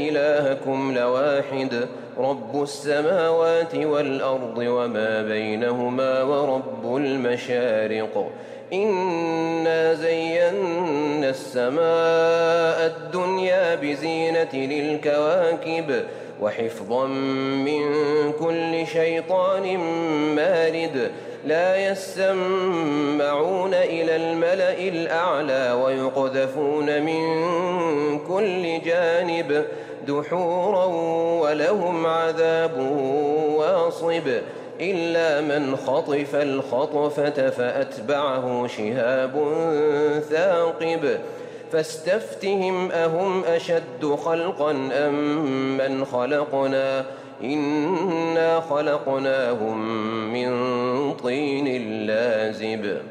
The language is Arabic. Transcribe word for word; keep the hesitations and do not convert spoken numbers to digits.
إلهكم لواحد رب السماوات والأرض وما بينهما ورب المشارق إنا زينا السماء الدنيا بزينة للكواكب وحفظا من كل شيطان مارد لا يسمعون إلى الملأ الأعلى ويقذفون من كل جانب دحورا ولهم عذاب واصب إلا من خطف الخطفة فأتبعه شهاب ثاقب فاستفتهم أهم أشد خلقا أم من خلقنا إنا خلقناهم من طين لازب